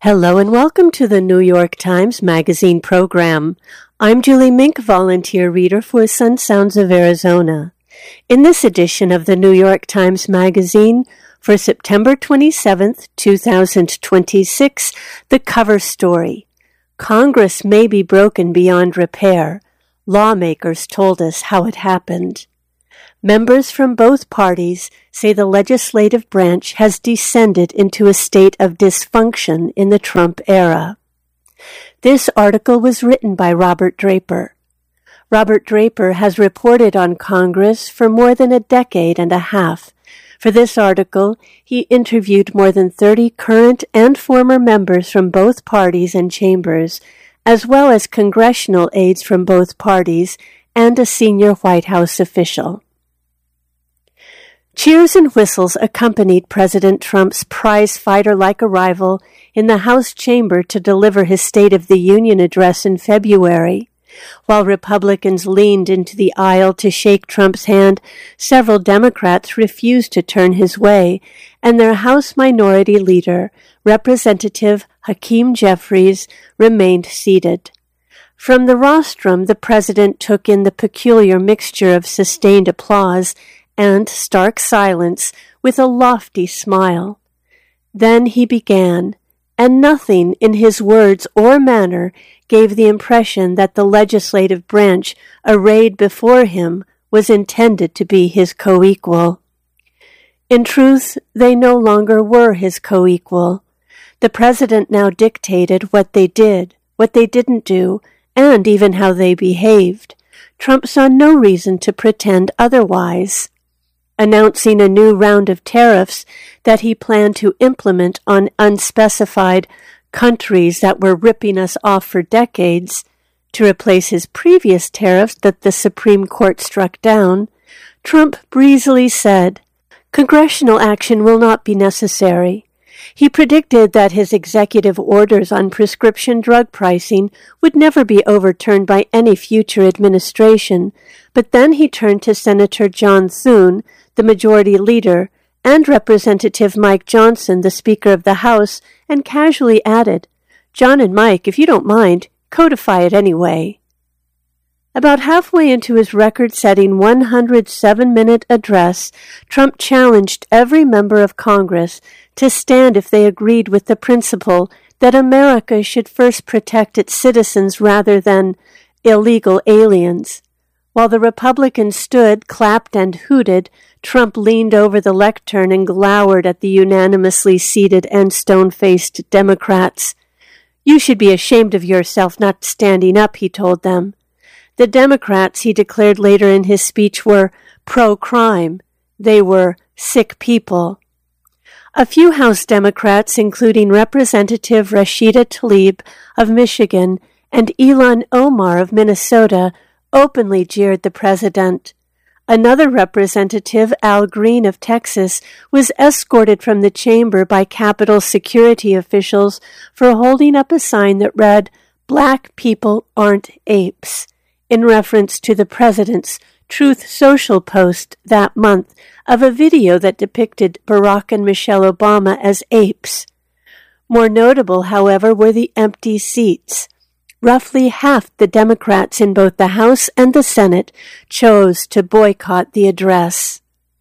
Hello and welcome to the New York Times Magazine program. I'm Julie Mink, volunteer reader for Sun Sounds of Arizona. In this edition of the New York Times Magazine for September 27th, 2026, the cover story, Congress may be broken beyond repair. Lawmakers told us how it happened. Members from both parties say the legislative branch has descended into a state of dysfunction in the Trump era. This article was written by Robert Draper. Robert Draper has reported on Congress for more than a decade and a half. For this article, he interviewed more than 30 current and former members from both parties and chambers, as well as congressional aides from both parties and a senior White House official. Cheers and whistles accompanied President Trump's prize-fighter-like arrival in the House chamber to deliver his State of the Union address in February. While Republicans leaned into the aisle to shake Trump's hand, several Democrats refused to turn his way, and their House Minority Leader, Representative Hakeem Jeffries, remained seated. From the rostrum, the president took in the peculiar mixture of sustained applause and stark silence with a lofty smile. Then he began, and nothing in his words or manner gave the impression that the legislative branch arrayed before him was intended to be his co-equal. In truth, they no longer were his co-equal. The president now dictated what they did, what they didn't do, and even how they behaved. Trump saw no reason to pretend otherwise. Announcing a new round of tariffs that he planned to implement on unspecified countries that were ripping us off for decades, to replace his previous tariffs that the Supreme Court struck down, Trump breezily said, "Congressional action will not be necessary." He predicted that his executive orders on prescription drug pricing would never be overturned by any future administration, but then he turned to Senator John Thune, the majority leader, and Representative Mike Johnson, the Speaker of the House, and casually added, "John and Mike, if you don't mind, codify it anyway." About halfway into his record-setting 107-minute address, Trump challenged every member of Congress to stand if they agreed with the principle that America should first protect its citizens rather than illegal aliens. While the Republicans stood, clapped, and hooted, Trump leaned over the lectern and glowered at the unanimously seated and stone-faced Democrats. "You should be ashamed of yourself not standing up," he told them. The Democrats, he declared later in his speech, were pro-crime. They were sick people. A few House Democrats, including Representative Rashida Tlaib of Michigan and Ilhan Omar of Minnesota, openly jeered the president. Another representative, Al Green of Texas, was escorted from the chamber by Capitol security officials for holding up a sign that read, "Black people aren't apes," in reference to the president's Truth Social post that month of a video that depicted Barack and Michelle Obama as apes. More notable, however, were the empty seats. Roughly half the Democrats in both the House and the Senate chose to boycott the address.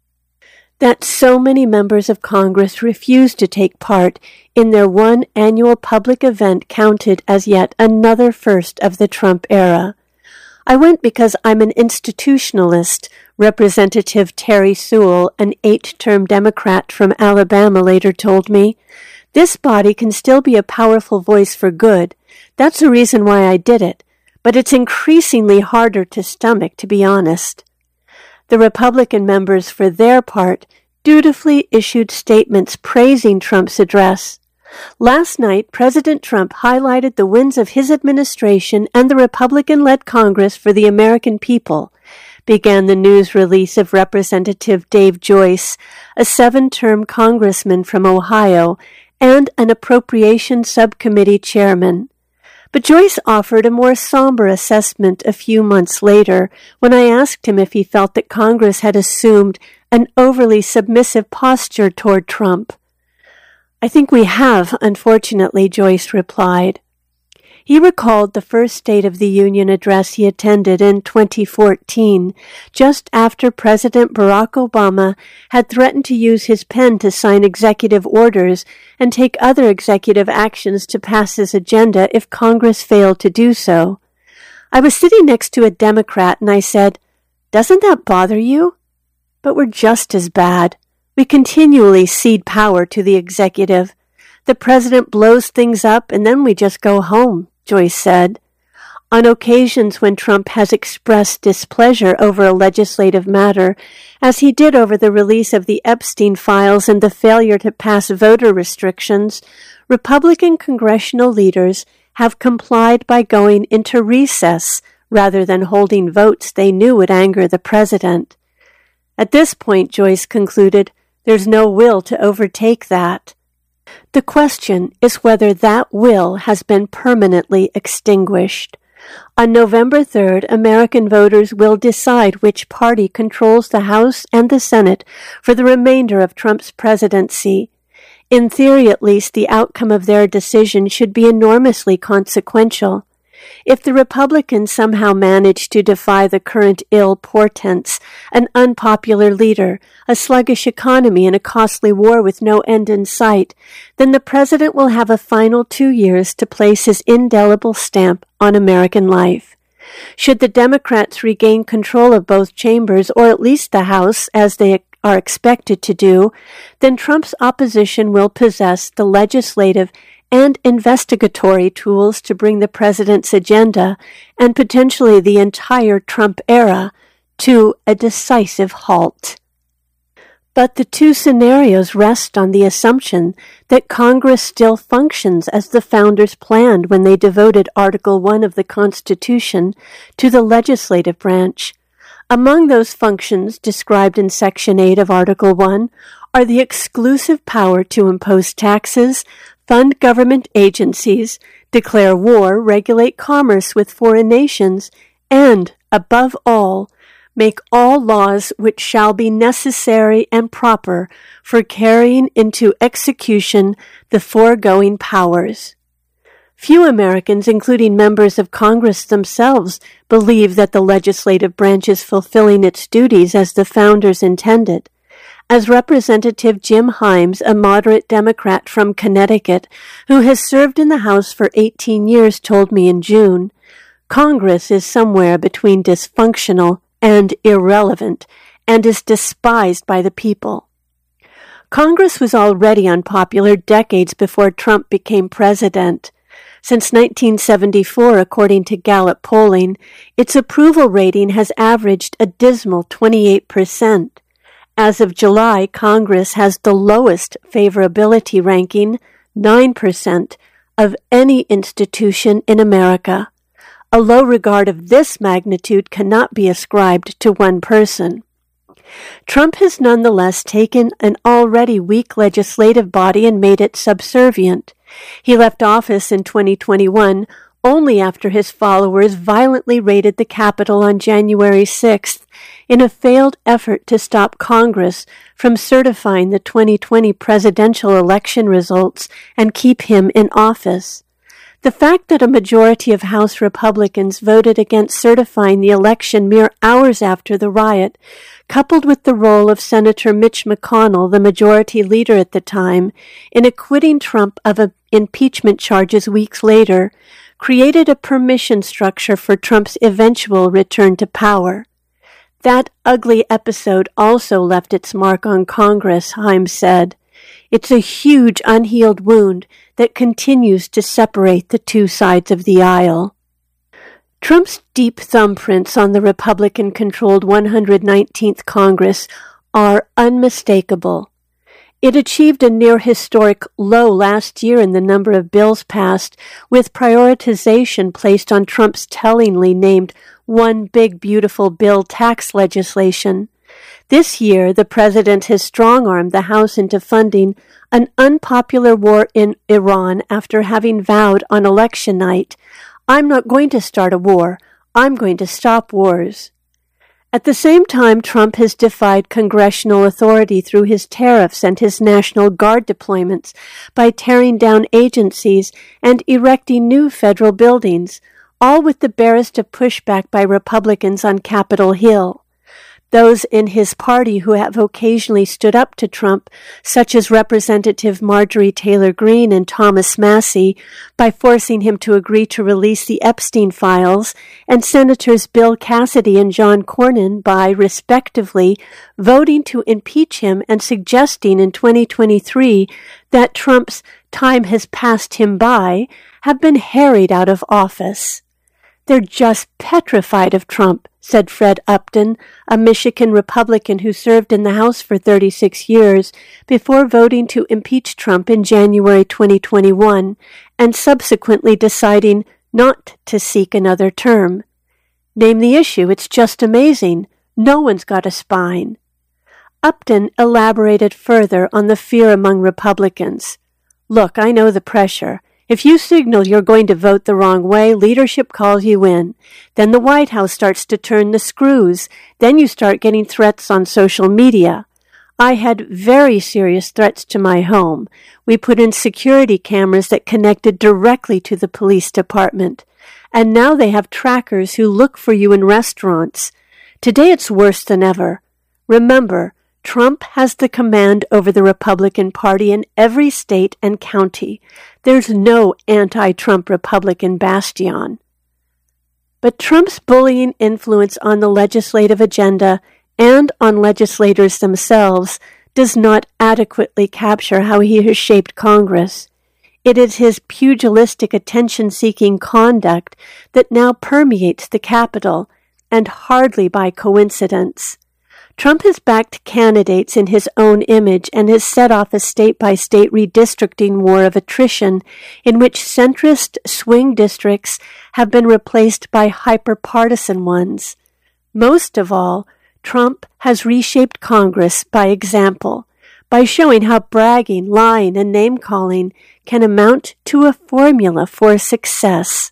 That so many members of Congress refused to take part in their one annual public event counted as yet another first of the Trump era. "I went because I'm an institutionalist," Representative Terry Sewell, an 8-term Democrat from Alabama, later told me. "This body can still be a powerful voice for good. That's the reason why I did it. But it's increasingly harder to stomach, to be honest." The Republican members, for their part, dutifully issued statements praising Trump's address. Last night, President Trump highlighted the wins of his administration and the Republican-led Congress for the American people, began the news release of Representative Dave Joyce, a 7-term congressman from Ohio, and an appropriations subcommittee chairman. But Joyce offered a more somber assessment a few months later when I asked him if he felt that Congress had assumed an overly submissive posture toward Trump. I think we have, unfortunately, Joyce replied. He recalled the first State of the Union address he attended in 2014, just after President Barack Obama had threatened to use his pen to sign executive orders and take other executive actions to pass his agenda if Congress failed to do so. I was sitting next to a Democrat and I said, "Doesn't that bother you?" But we're just as bad. We continually cede power to the executive. The president blows things up and then we just go home, Joyce said. On occasions when Trump has expressed displeasure over a legislative matter, as he did over the release of the Epstein files and the failure to pass voter restrictions, Republican congressional leaders have complied by going into recess rather than holding votes they knew would anger the president. At this point, Joyce concluded, there's no will to overtake that. The question is whether that will has been permanently extinguished. On November 3rd, American voters will decide which party controls the House and the Senate for the remainder of Trump's presidency. In theory, at least, the outcome of their decision should be enormously consequential. If the Republicans somehow manage to defy the current ill portents, an unpopular leader, a sluggish economy, and a costly war with no end in sight, then the president will have a final 2 years to place his indelible stamp on American life. Should the Democrats regain control of both chambers, or at least the House, as they are expected to do, then Trump's opposition will possess the legislative and investigatory tools to bring the president's agenda and potentially the entire Trump era to a decisive halt. But the two scenarios rest on the assumption that Congress still functions as the founders planned when they devoted Article 1 of the Constitution to the legislative branch. Among those functions described in Section 8 of Article 1 are the exclusive power to impose taxes, fund government agencies, declare war, regulate commerce with foreign nations, and, above all, make all laws which shall be necessary and proper for carrying into execution the foregoing powers. Few Americans, including members of Congress themselves, believe that the legislative branch is fulfilling its duties as the founders intended. As Representative Jim Himes, a moderate Democrat from Connecticut, who has served in the House for 18 years, told me in June, Congress is somewhere between dysfunctional and irrelevant, and is despised by the people. Congress was already unpopular decades before Trump became president. Since 1974, according to Gallup polling, its approval rating has averaged a dismal 28%. As of July, Congress has the lowest favorability ranking, 9%, of any institution in America. A low regard of this magnitude cannot be ascribed to one person. Trump has nonetheless taken an already weak legislative body and made it subservient. He left office in 2021 only after his followers violently raided the Capitol on January 6th in a failed effort to stop Congress from certifying the 2020 presidential election results and keep him in office. The fact that a majority of House Republicans voted against certifying the election mere hours after the riot, coupled with the role of Senator Mitch McConnell, the majority leader at the time, in acquitting Trump of impeachment charges weeks later, created a permission structure for Trump's eventual return to power. That ugly episode also left its mark on Congress, Himes said. It's a huge unhealed wound that continues to separate the two sides of the aisle. Trump's deep thumbprints on the Republican-controlled 119th Congress are unmistakable. It achieved a near-historic low last year in the number of bills passed, with prioritization placed on Trump's tellingly named One Big Beautiful Bill tax legislation. This year, the president has strong-armed the House into funding an unpopular war in Iran after having vowed on election night, "I'm not going to start a war, I'm going to stop wars." At the same time, Trump has defied congressional authority through his tariffs and his National Guard deployments by tearing down agencies and erecting new federal buildings, all with the barest of pushback by Republicans on Capitol Hill. Those in his party who have occasionally stood up to Trump, such as Representative Marjorie Taylor Greene and Thomas Massie, by forcing him to agree to release the Epstein files, and Senators Bill Cassidy and John Cornyn by, respectively, voting to impeach him and suggesting in 2023 that Trump's time has passed him by, have been harried out of office. They're just petrified of Trump, said Fred Upton, a Michigan Republican who served in the House for 36 years before voting to impeach Trump in January 2021 and subsequently deciding not to seek another term. Name the issue, it's just amazing. No one's got a spine. Upton elaborated further on the fear among Republicans. Look, I know the pressure. If you signal you're going to vote the wrong way, leadership calls you in. Then the White House starts to turn the screws. Then you start getting threats on social media. I had very serious threats to my home. We put in security cameras that connected directly to the police department. And now they have trackers who look for you in restaurants. Today it's worse than ever. Remember, Trump has the command over the Republican Party in every state and county. There's no anti-Trump Republican bastion. But Trump's bullying influence on the legislative agenda and on legislators themselves does not adequately capture how he has shaped Congress. It is his pugilistic attention-seeking conduct that now permeates the Capitol, and hardly by coincidence. Trump has backed candidates in his own image and has set off a state-by-state redistricting war of attrition in which centrist swing districts have been replaced by hyper-partisan ones. Most of all, Trump has reshaped Congress by example, by showing how bragging, lying, and name-calling can amount to a formula for success.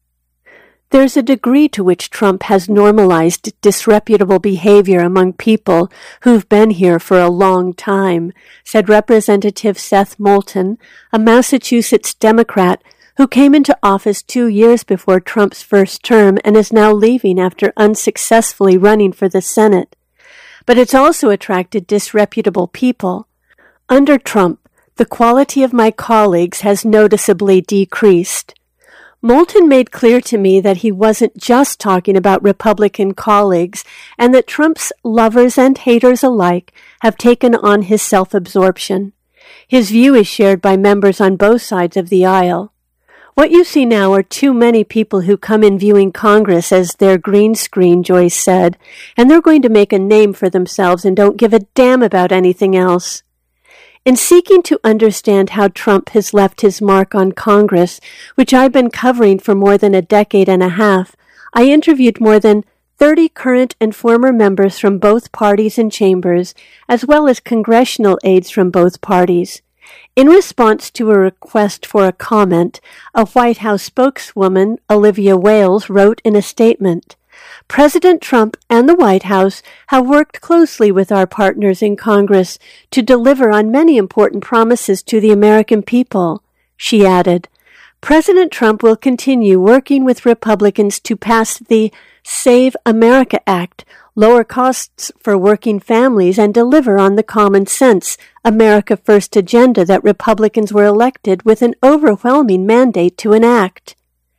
There's a degree to which Trump has normalized disreputable behavior among people who've been here for a long time, said Representative Seth Moulton, a Massachusetts Democrat who came into office 2 years before Trump's first term and is now leaving after unsuccessfully running for the Senate. But it's also attracted disreputable people. Under Trump, the quality of my colleagues has noticeably decreased. Moulton made clear to me that he wasn't just talking about Republican colleagues and that Trump's lovers and haters alike have taken on his self-absorption. His view is shared by members on both sides of the aisle. What you see now are too many people who come in viewing Congress as their green screen, Joyce said, and they're going to make a name for themselves and don't give a damn about anything else. In seeking to understand how Trump has left his mark on Congress, which I've been covering for more than a decade and a half, I interviewed more than 30 current and former members from both parties and chambers, as well as congressional aides from both parties. In response to a request for a comment, a White House spokeswoman, Olivia Wales, wrote in a statement, President Trump and the White House have worked closely with our partners in Congress to deliver on many important promises to the American people. She added, President Trump will continue working with Republicans to pass the Save America Act, lower costs for working families, and deliver on the common sense America First agenda that Republicans were elected with an overwhelming mandate to enact.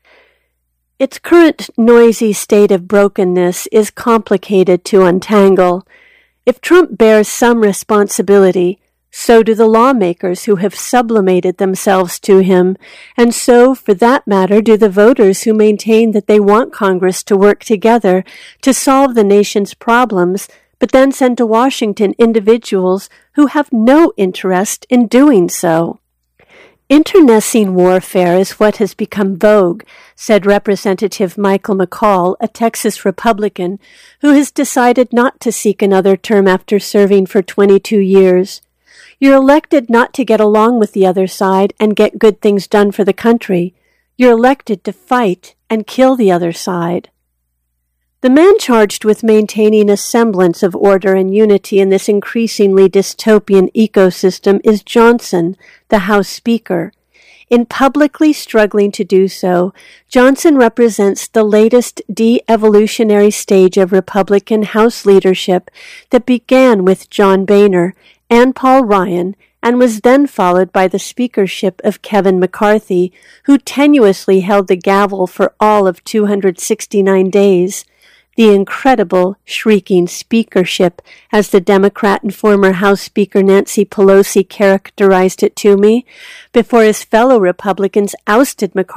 Its current noisy state of brokenness is complicated to untangle. If Trump bears some responsibility, so do the lawmakers who have sublimated themselves to him, and so, for that matter, do the voters who maintain that they want Congress to work together to solve the nation's problems, but then send to Washington individuals who have no interest in doing so. Internecine warfare is what has become vogue, said Representative Michael McCall, a Texas Republican, who has decided not to seek another term after serving for 22 years. You're elected not to get along with the other side and get good things done for the country. You're elected to fight and kill the other side. The man charged with maintaining a semblance of order and unity in this increasingly dystopian ecosystem is Johnson, the House Speaker. In publicly struggling to do so, Johnson represents the latest de-evolutionary stage of Republican House leadership that began with John Boehner and Paul Ryan and was then followed by the speakership of Kevin McCarthy, who tenuously held the gavel for all of 269 days. The incredible, shrieking speakership, as the Democrat and former House Speaker Nancy Pelosi characterized it to me, before his fellow Republicans ousted McCarthy